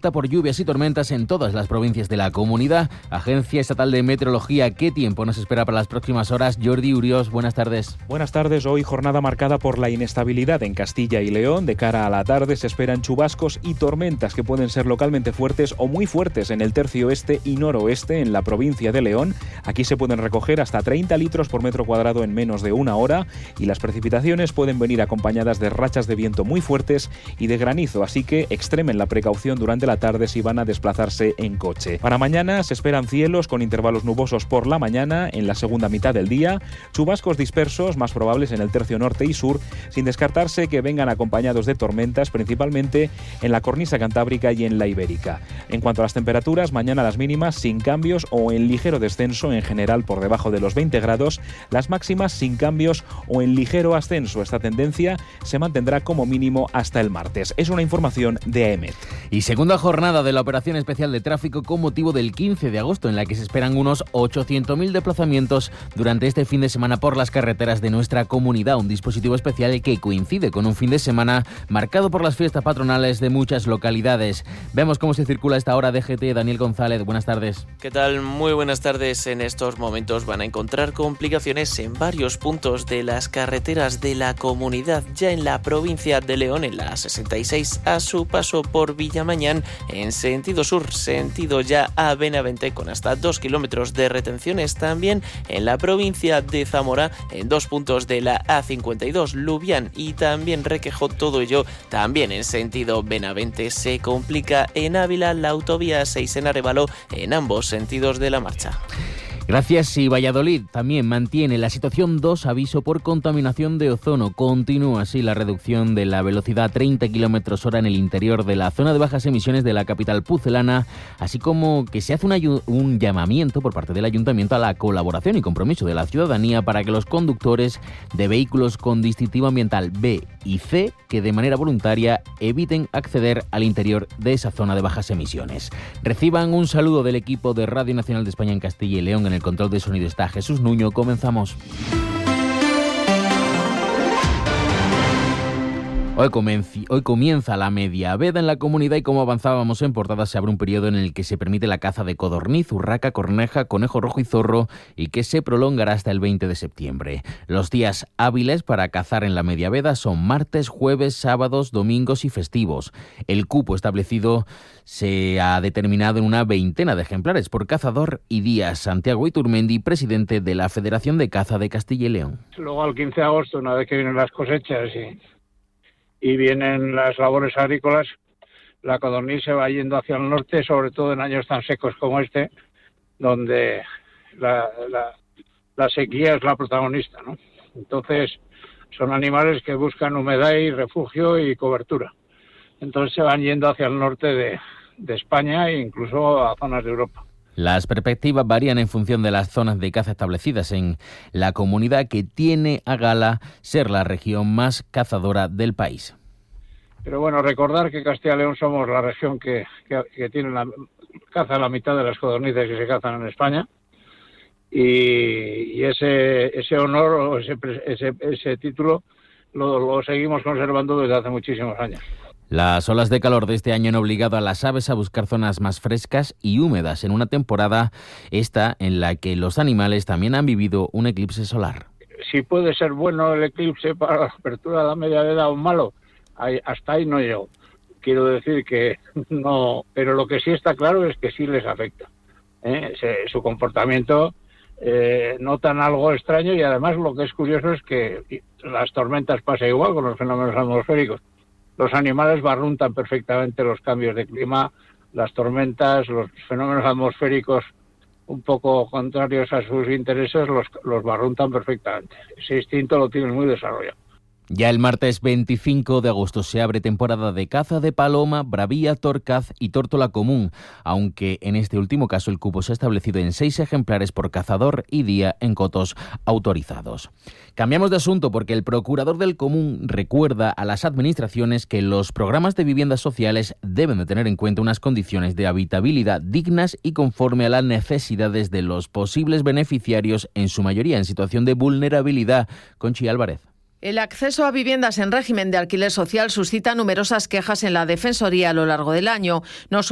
alerta por lluvias y tormentas en todas las provincias de la comunidad. Agencia Estatal de Meteorología, ¿qué tiempo nos espera para las próximas horas? Jordi Urios, buenas tardes. Buenas tardes. Hoy jornada marcada por la inestabilidad en Castilla y León. De cara a la tarde se esperan chubascos y tormentas que pueden ser localmente fuertes o muy fuertes en el tercio oeste y noroeste en la provincia de León. Aquí se pueden recoger hasta 30 litros por metro cuadrado en menos de una hora y las precipitaciones pueden venir acompañadas de rachas de viento muy fuertes y de granizo, así que extremen la precaución durante la tarde si van a desplazarse en coche. Para mañana se esperan cielos con intervalos nubosos por la mañana, en la segunda mitad del día, chubascos dispersos más probables en el tercio norte y sur, sin descartarse que vengan acompañados de tormentas, principalmente en la cornisa cantábrica y en la ibérica. En cuanto a las temperaturas, mañana las mínimas sin cambios o en ligero descenso, en general por debajo de los 20 grados, las máximas sin cambios o en ligero ascenso. Esta tendencia se mantendrá como mínimo hasta el martes. Es una información de AEMET. Y segunda jornada de la operación especial de tráfico con motivo del 15 de agosto, en la que se esperan unos 800.000 desplazamientos durante este fin de semana por las carreteras de nuestra comunidad. Un dispositivo especial que coincide con un fin de semana marcado por las fiestas patronales de muchas localidades. Vemos cómo se circula a esta hora. DGT, Daniel González, buenas tardes. ¿Qué tal? Muy buenas tardes. En estos momentos van a encontrar complicaciones en varios puntos de las carreteras de la comunidad, ya en la provincia de León, en la 66 a su paso por Villamañán, en sentido sur, sentido ya a Benavente, con hasta 2 kilómetros de retenciones. También en la provincia de Zamora, en 2 puntos de la A52, Lubián y también Requejo, todo ello también en sentido Benavente. Se complica en Ávila la autovía 6 en Arévalo, en ambos sentidos de la marcha. Gracias. Y Valladolid también mantiene la situación 2, aviso por contaminación de ozono. Continúa así la reducción de la velocidad a 30 km/h en el interior de la zona de bajas emisiones de la capital pucelana, así como que se hace un llamamiento por parte del Ayuntamiento a la colaboración y compromiso de la ciudadanía para que los conductores de vehículos con distintivo ambiental B y C, que de manera voluntaria eviten acceder al interior de esa zona de bajas emisiones. Reciban un saludo del equipo de Radio Nacional de España en Castilla y León. En el control de sonido está Jesús Nuño. Comenzamos. Hoy comienza la media veda en la comunidad y, como avanzábamos en portada, se abre un periodo en el que se permite la caza de codorniz, urraca, corneja, conejo rojo y zorro, y que se prolongará hasta el 20 de septiembre. Los días hábiles para cazar en la media veda son martes, jueves, sábados, domingos y festivos. El cupo establecido se ha determinado en una 20 de ejemplares por cazador y días. Santiago Iturmendi, presidente de la Federación de Caza de Castilla y León. Luego al 15 de agosto, una vez que vienen las cosechas y vienen las labores agrícolas, la codorniz se va yendo hacia el norte, sobre todo en años tan secos como este, donde la sequía es la protagonista, ¿no? Entonces, son animales que buscan humedad y refugio y cobertura. Entonces se van yendo hacia el norte de España e incluso a zonas de Europa. Las perspectivas varían en función de las zonas de caza establecidas en la comunidad, que tiene a gala ser la región más cazadora del país. Pero bueno, recordar que Castilla y León somos la región que tiene caza la mitad de las codornices que se cazan en España, y ese honor o ese título lo seguimos conservando desde hace muchísimos años. Las olas de calor de este año han obligado a las aves a buscar zonas más frescas y húmedas en una temporada esta en la que los animales también han vivido un eclipse solar. Si puede ser bueno el eclipse para la apertura de la media veda o malo, hasta ahí no llego. Quiero decir que no, pero lo que sí está claro es que sí les afecta. Su comportamiento notan algo extraño, y además lo que es curioso es que las tormentas pasa igual con los fenómenos atmosféricos. Los animales barruntan perfectamente los cambios de clima, las tormentas, los fenómenos atmosféricos un poco contrarios a sus intereses los barruntan perfectamente. Ese instinto lo tienen muy desarrollado. Ya el martes 25 de agosto se abre temporada de caza de paloma, bravía, torcaz y tórtola común, aunque en este último caso el cupo se ha establecido en 6 ejemplares por cazador y día en cotos autorizados. Cambiamos de asunto porque el procurador del común recuerda a las administraciones que los programas de viviendas sociales deben de tener en cuenta unas condiciones de habitabilidad dignas y conforme a las necesidades de los posibles beneficiarios, en su mayoría en situación de vulnerabilidad. Conchi Álvarez. El acceso a viviendas en régimen de alquiler social suscita numerosas quejas en la Defensoría a lo largo del año. No